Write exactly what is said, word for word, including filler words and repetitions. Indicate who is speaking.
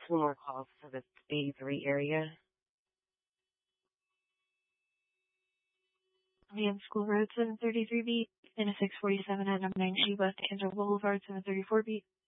Speaker 1: two more calls to the eighty-three area.
Speaker 2: Van School Road, seven thirty-three beat, and a six forty-seven at number nine Sheba, Angel Boulevard, seven thirty-four beat.